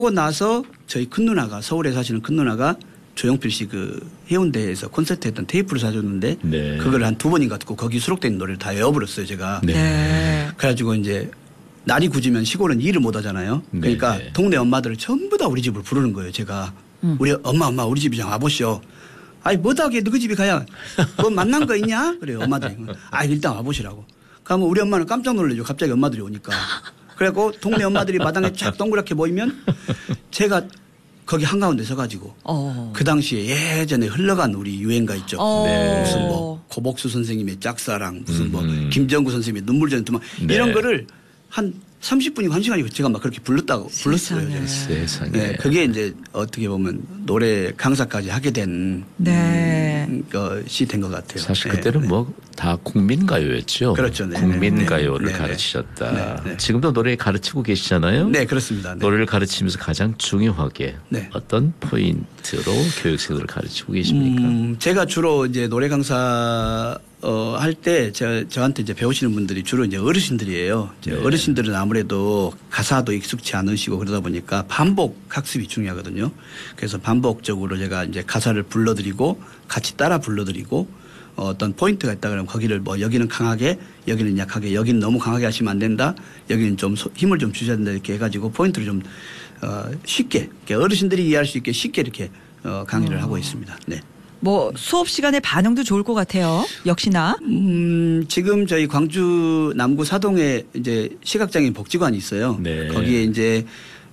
그러고 나서 저희 큰 누나가 서울에 사시는 큰 누나가 조용필 씨 그 해운대에서 콘서트 했던 테이프를 사줬는데 네. 그걸 한 2번인가 듣고 거기 수록된 노래를 다 외워버렸어요 제가. 네. 그래가지고 이제 날이 굳으면 시골은 일을 못 하잖아요. 그러니까 네. 동네 엄마들을 전부 다 우리 집으로 부르는 거예요 제가. 우리 엄마 우리 집이 좀 와보시오. 아이 뭐다게 너희 집에 가야 뭐 만난 거 있냐? 그래요 엄마들이. 아 일단 와보시라고. 그러면 우리 엄마는 깜짝 놀라죠. 갑자기 엄마들이 오니까. 그래갖고 동네 엄마들이 마당에 쫙 동그랗게 모이면 제가 거기 한가운데 서가지고 그 당시에 예전에 흘러간 우리 유행가 있죠. 무슨 뭐 고복수 선생님의 짝사랑 무슨 뭐 김정구 선생님의 눈물전 두만 이런 거를 한 30분이고 1시간이고 제가 막 그렇게 불렀어요. 세상에. 네, 그게 이제 어떻게 보면 노래 강사까지 하게 된 것이 된 것 같아요. 사실 그때는 뭐 다 국민가요였죠. 그렇죠. 국민가요를 가르치셨다. 지금도 노래 가르치고 계시잖아요. 네, 그렇습니다. 노래를 가르치면서 가장 중요하게 어떤 포인트로 교육생들을 가르치고 계십니까? 제가 주로 이제 노래 강사 할 때 저한테 이제 배우시는 분들이 주로 이제 어르신들이에요. 이제 어르신들은 아무래도 가사도 익숙치 않으시고 그러다 보니까 반복 학습이 중요하거든요. 그래서 반복적으로 제가 이제 가사를 불러드리고 같이 따라 불러드리고 어떤 포인트가 있다 그러면 거기를 뭐 여기는 강하게 여기는 약하게 여기는 너무 강하게 하시면 안 된다. 여기는 좀 힘을 좀 주셔야 된다 이렇게 해가지고 포인트를 좀 쉽게 어르신들이 이해할 수 있게 쉽게 이렇게 강의를 하고 있습니다. 네. 뭐 수업 시간에 반응도 좋을 것 같아요. 역시나. 지금 저희 광주 남구 사동에 이제 시각장애인 복지관이 있어요. 네. 거기에 이제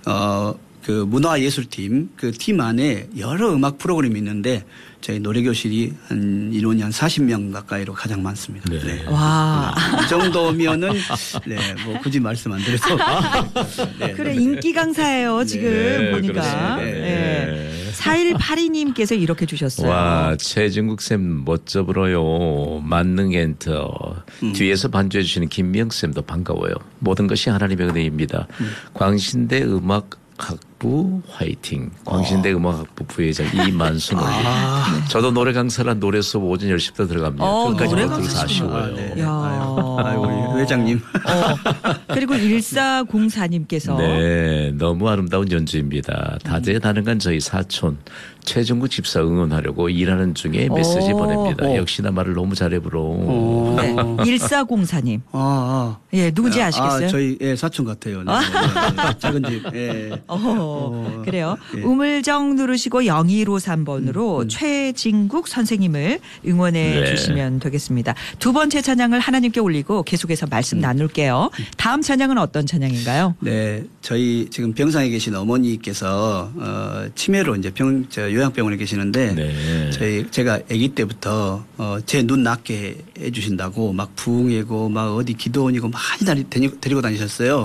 그 문화예술팀 그 팀 안에 여러 음악 프로그램이 있는데 저희 노래교실이 한 인원이 한 40명 가까이로 가장 많습니다. 네. 네. 와. 이 정도면은 뭐 굳이 말씀 안 드려도. 그래 인기 강사예요 지금 보니까. 그렇습니다. 네. 4182님께서 이렇게 주셨어요. 와, 최진국 쌤 멋져 불어요. 만능 엔터. 뒤에서 반주해 주시는 김미영 쌤도 반가워요. 모든 것이 하나님의 은혜입니다. 광신대 음악학부 화이팅. 광신대 음악학부 부회장 이만순 올림. 저도 노래 강사란 노래 수업 오전 10시부터 들어갑니다. 노래 들어서 아쉬워요. 아이고 우리 회장님. 그리고 1404님께서 네, 너무 아름다운 연주입니다. 다재다능한 저희 사촌 최정구 집사 응원하려고 일하는 중에 메시지 보냅니다. 역시나 말을 너무 잘해 불어. 네. 1404님. 예, 누군지 아시겠어요? 저희 사촌 같아요. 네. 작은 집. 예. 그래요. 우물정 누르시고 0253번으로 최진국 선생님을 응원해 주시면 되겠습니다. 두 번째 찬양을 하나님께 올리고 계속해서 말씀 나눌게요. 다음 찬양은 어떤 찬양인가요? 네, 저희 지금 병상에 계신 어머니께서 치매로 이제 요양병원에 계시는데 제가 아기 때부터 제 눈 낫게 해주신다고 막 부흥회고 막 어디 기도원이고 많이 데리고 다니셨어요.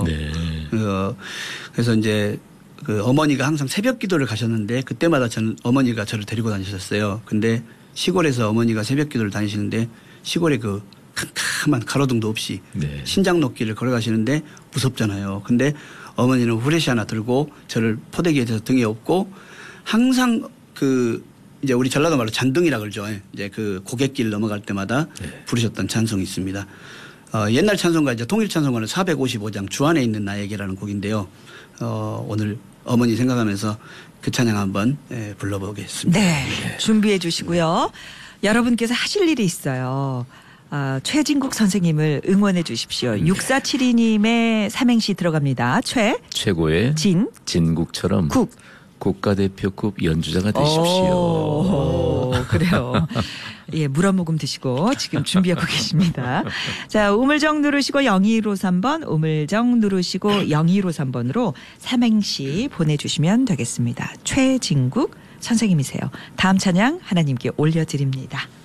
그래서 이제 그 어머니가 항상 새벽 기도를 가셨는데 그때마다 어머니가 저를 데리고 다니셨어요. 근데 시골에서 어머니가 새벽 기도를 다니시는데 시골에 그 캄캄한 가로등도 없이 신장로길을 걸어가시는데 무섭잖아요. 근데 어머니는 후레쉬 하나 들고 저를 포대기에 대서 등에 업고 항상 그 이제 우리 전라도 말로 잔등이라 그러죠. 이제 그 고갯길 넘어갈 때마다 부르셨던 찬송이 있습니다. 옛날 찬송가 이제 통일 찬송가는 455장 주 안에 있는 나에게라는 곡인데요. 오늘 어머니 생각하면서 그 찬양 한번 불러보겠습니다. 네, 준비해 주시고요. 여러분께서 하실 일이 있어요. 최진국 선생님을 응원해 주십시오. 6472님의 삼행시 들어갑니다. 최고의 진국처럼 국가대표급 연주자가 되십시오. 그래요. 예, 물 한 모금 드시고 지금 준비하고 계십니다. 자, 우물정 누르시고 0253번, 우물정 누르시고 0253번으로 삼행시 보내주시면 되겠습니다. 최진국 선생님이세요. 다음 찬양 하나님께 올려드립니다.